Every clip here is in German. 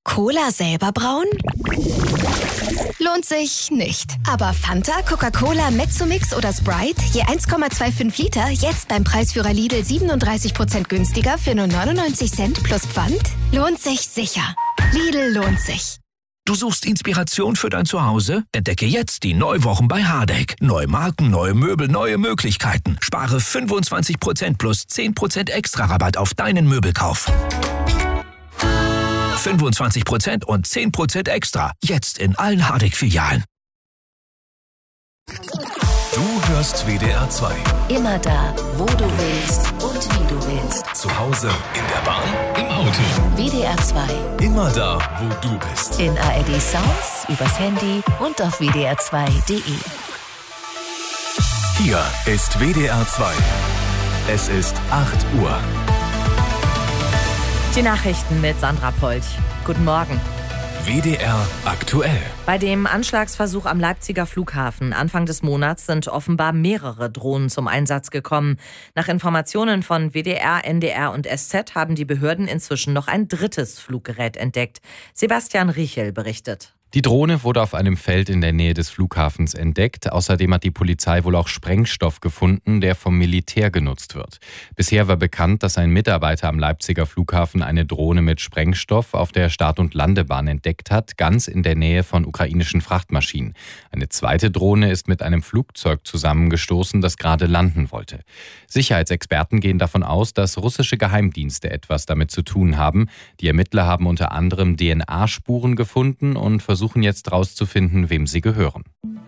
Cola selber brauen? Lohnt sich nicht. Aber Fanta, Coca-Cola, Mezzomix oder Sprite, je 1,25 Liter, jetzt beim Preisführer Lidl 37% günstiger für nur 99 Cent plus Pfand? Lohnt sich sicher. Lidl lohnt sich. Du suchst Inspiration für dein Zuhause? Entdecke jetzt die Neuwochen bei Hardegg. Neue Marken, neue Möbel, neue Möglichkeiten. Spare 25% plus 10% extra Rabatt auf deinen Möbelkauf. 25% und 10% extra. Jetzt in allen Hardegg-Filialen. Du hörst WDR 2. Immer da, wo du willst und wie du willst. Zu Hause, in der Bahn, im Auto. WDR 2. Immer da, wo du bist. In ARD Sounds, übers Handy und auf WDR2.de. Hier ist WDR 2. Es ist 8 Uhr. Die Nachrichten mit Sandra Polch. Guten Morgen. WDR aktuell. Bei dem Anschlagsversuch am Leipziger Flughafen Anfang des Monats sind offenbar mehrere Drohnen zum Einsatz gekommen. Nach Informationen von WDR, NDR und SZ haben die Behörden inzwischen noch ein drittes Fluggerät entdeckt. Sebastian Riechel berichtet. Die Drohne wurde auf einem Feld in der Nähe des Flughafens entdeckt. Außerdem hat die Polizei wohl auch Sprengstoff gefunden, der vom Militär genutzt wird. Bisher war bekannt, dass ein Mitarbeiter am Leipziger Flughafen eine Drohne mit Sprengstoff auf der Start- und Landebahn entdeckt hat, ganz in der Nähe von ukrainischen Frachtmaschinen. Eine zweite Drohne ist mit einem Flugzeug zusammengestoßen, das gerade landen wollte. Sicherheitsexperten gehen davon aus, dass russische Geheimdienste etwas damit zu tun haben. Die Ermittler haben unter anderem DNA-Spuren gefunden und versuchen jetzt herauszufinden, wem sie gehören.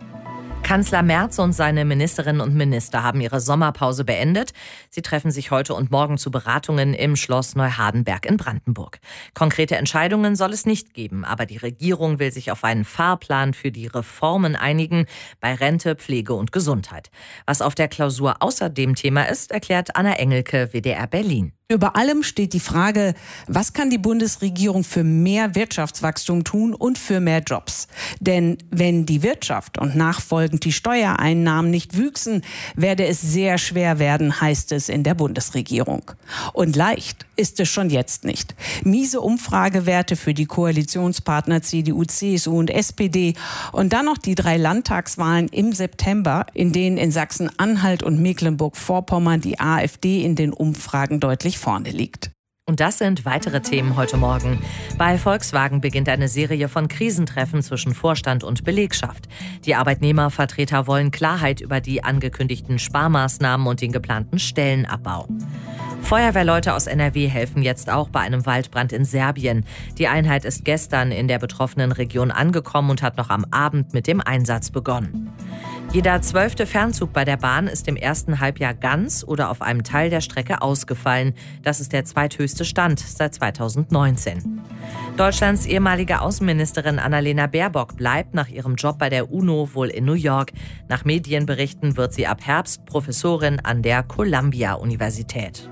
Kanzler Merz und seine Ministerinnen und Minister haben ihre Sommerpause beendet. Sie treffen sich heute und morgen zu Beratungen im Schloss Neuhardenberg in Brandenburg. Konkrete Entscheidungen soll es nicht geben, aber die Regierung will sich auf einen Fahrplan für die Reformen einigen bei Rente, Pflege und Gesundheit. Was auf der Klausur außerdem Thema ist, erklärt Anna Engelke, WDR Berlin. Über allem steht die Frage, was kann die Bundesregierung für mehr Wirtschaftswachstum tun und für mehr Jobs? Denn wenn die Wirtschaft und nachfolgend die Steuereinnahmen nicht wüchsen, werde es sehr schwer werden, heißt es in der Bundesregierung. Und leicht ist es schon jetzt nicht. Miese Umfragewerte für die Koalitionspartner CDU, CSU und SPD und dann noch die 3 Landtagswahlen im September, in denen in Sachsen-Anhalt und Mecklenburg-Vorpommern die AfD in den Umfragen deutlich vorne liegt. Und das sind weitere Themen heute Morgen. Bei Volkswagen beginnt eine Serie von Krisentreffen zwischen Vorstand und Belegschaft. Die Arbeitnehmervertreter wollen Klarheit über die angekündigten Sparmaßnahmen und den geplanten Stellenabbau. Feuerwehrleute aus NRW helfen jetzt auch bei einem Waldbrand in Serbien. Die Einheit ist gestern in der betroffenen Region angekommen und hat noch am Abend mit dem Einsatz begonnen. Jeder 12. Fernzug bei der Bahn ist im ersten Halbjahr ganz oder auf einem Teil der Strecke ausgefallen. Das ist der zweithöchste Stand seit 2019. Deutschlands ehemalige Außenministerin Annalena Baerbock bleibt nach ihrem Job bei der UNO wohl in New York. Nach Medienberichten wird sie ab Herbst Professorin an der Columbia-Universität.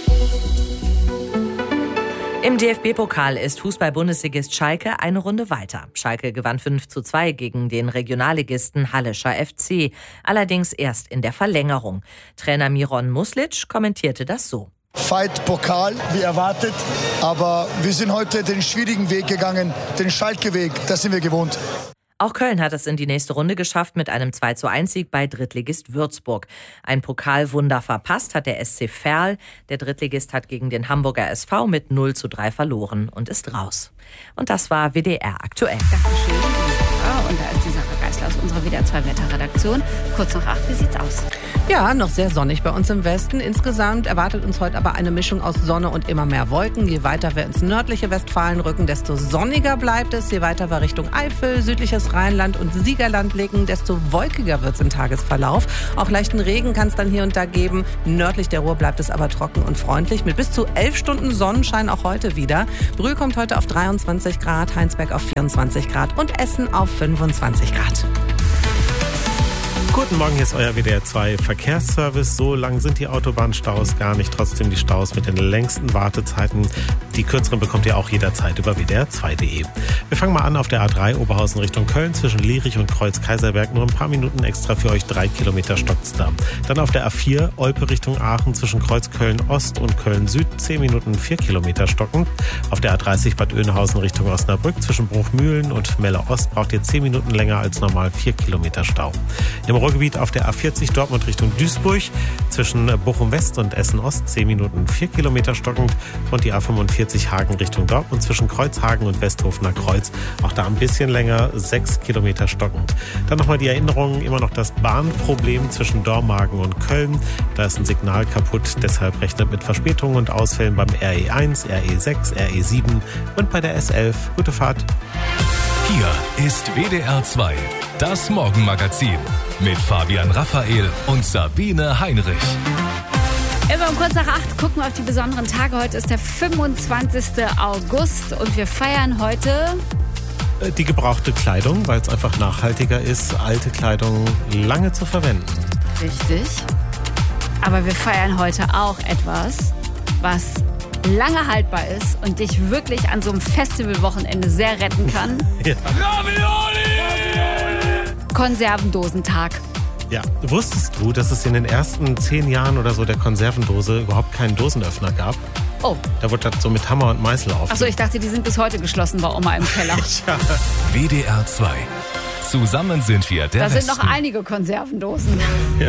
Im DFB-Pokal ist Fußball-Bundesligist Schalke eine Runde weiter. Schalke gewann 5:2 gegen den Regionalligisten Hallischer FC, allerdings erst in der Verlängerung. Trainer Miron Muslic kommentierte das so. Fight Pokal, wie erwartet, aber wir sind heute den schwierigen Weg gegangen, den Schalke-Weg, das sind wir gewohnt. Auch Köln hat es in die nächste Runde geschafft mit einem 2:1-Sieg bei Drittligist Würzburg. Ein Pokalwunder verpasst hat der SC Verl. Der Drittligist hat gegen den Hamburger SV mit 0:3 verloren und ist raus. Und das war WDR aktuell. Dankeschön, Sarah. Und da ist die Sarah Geisler aus unserer WDR 2 Wetterredaktion. Kurz nach 8, wie sieht's aus? Ja, noch sehr sonnig bei uns im Westen. Insgesamt erwartet uns heute aber eine Mischung aus Sonne und immer mehr Wolken. Je weiter wir ins nördliche Westfalen rücken, desto sonniger bleibt es. Je weiter wir Richtung Eifel, südliches Rheinland und Siegerland blicken, desto wolkiger wird es im Tagesverlauf. Auch leichten Regen kann es dann hier und da geben. Nördlich der Ruhr bleibt es aber trocken und freundlich. Mit bis zu 11 Stunden Sonnenschein auch heute wieder. Brühl kommt heute auf 23 Grad, Heinsberg auf 24 Grad und Essen auf 25 Grad. Guten Morgen, hier ist euer WDR 2 Verkehrsservice. So lang sind die Autobahnstaus gar nicht. Trotzdem die Staus mit den längsten Wartezeiten. Die kürzeren bekommt ihr auch jederzeit über wdr2.de. Wir fangen mal an auf der A3 Oberhausen Richtung Köln. Zwischen Lierich und Kreuz-Kaiserberg nur ein paar Minuten extra für euch. 3 Kilometer stockt's da. Dann auf der A4 Olpe Richtung Aachen zwischen Kreuz Köln-Ost und Köln-Süd. 10 Minuten 4 Kilometer stockend. Auf der A30 Bad Oeynhausen Richtung Osnabrück zwischen Bruchmühlen und Melle-Ost braucht ihr 10 Minuten länger als normal. 4 Kilometer Stau. Im Ruhrgebiet auf der A40 Dortmund Richtung Duisburg zwischen Bochum-West und Essen-Ost 10 Minuten 4 Kilometer stockend und die A45 Hagen Richtung Dortmund zwischen Kreuzhagen und Westhofener Kreuz auch da ein bisschen länger 6 Kilometer stockend. Dann nochmal die Erinnerung, immer noch das Bahnproblem zwischen Dormagen und Köln. Da ist ein Signal kaputt, deshalb rechnet mit Verspätungen und Ausfällen beim RE1, RE6, RE7 und bei der S11. Gute Fahrt. Hier ist WDR 2, das Morgenmagazin mit Fabian Raphael und Sabine Heinrich. Immer um kurz nach 8 gucken wir auf die besonderen Tage. Heute ist der 25. August und wir feiern heute die gebrauchte Kleidung, weil es einfach nachhaltiger ist, alte Kleidung lange zu verwenden. Richtig. Aber wir feiern heute auch etwas, was lange haltbar ist und dich wirklich an so einem Festivalwochenende sehr retten kann. Ja. Konservendosentag. Ja, wusstest du, dass es in den ersten 10 Jahren oder so der Konservendose überhaupt keinen Dosenöffner gab? Oh. Da wurde das so mit Hammer und Meißel aufgemacht. Achso, ich dachte, die sind bis heute geschlossen bei Oma im Keller. Ja. WDR 2. Zusammen sind wir der Da sind Westen. noch einige Konservendosen. Ja.